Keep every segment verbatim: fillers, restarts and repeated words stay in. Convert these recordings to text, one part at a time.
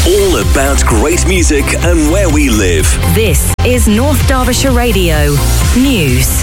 All about great music and where we live. This is North Derbyshire Radio News.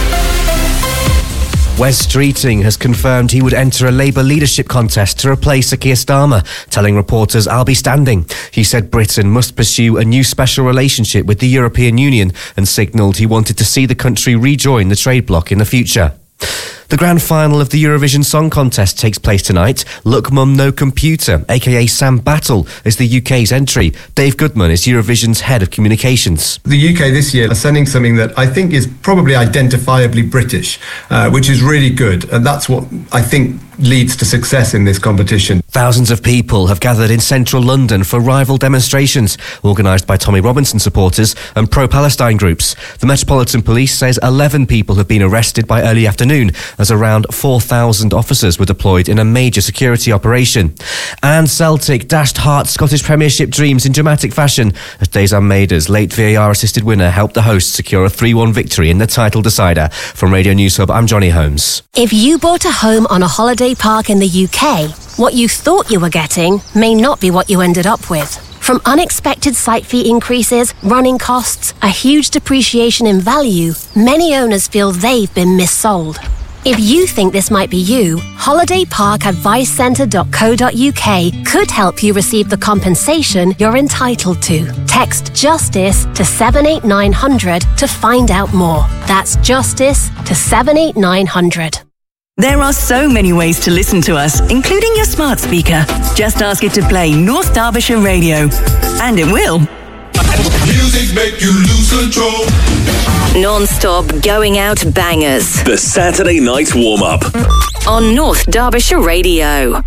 Wes Streeting has confirmed he would enter a Labour leadership contest to replace Sir Keir Starmer, telling reporters, "I'll be standing." He said Britain must pursue a new special relationship with the European Union and signalled he wanted to see the country rejoin the trade bloc in the future. The grand final of the Eurovision Song Contest takes place tonight. Look Mum No Computer, aka Sam Battle, is the U K's entry. Dave Goodman is Eurovision's head of communications. The U K this year are sending something that I think is probably identifiably British, uh, which is really good. And that's what I think leads to success in this competition. Thousands of people have gathered in central London for rival demonstrations organised by Tommy Robinson supporters and pro-Palestine groups. The Metropolitan Police says eleven people have been arrested by early afternoon as around four thousand officers were deployed in a major security operation. And Celtic dashed Hearts' Scottish Premiership dreams in dramatic fashion as Dejan Mader's late V A R-assisted winner helped the hosts secure a three one victory in the title decider. From Radio News Hub, I'm Johnny Holmes. If you bought a home on a holiday park in the U K, what you thought you were getting may not be what you ended up with. From unexpected site fee increases, running costs, a huge depreciation in value, many owners feel they've been missold. If you think this might be you, holiday park advice centre dot co dot U K could help you receive the compensation you're entitled to. Text JUSTICE to seven eight nine hundred to find out more. That's JUSTICE to seven eight nine hundred. There are so many ways to listen to us, including your smart speaker. Just ask it to play North Derbyshire Radio, and it will. Music make you lose control. Non-stop going out bangers The Saturday night warm-up on North Derbyshire Radio.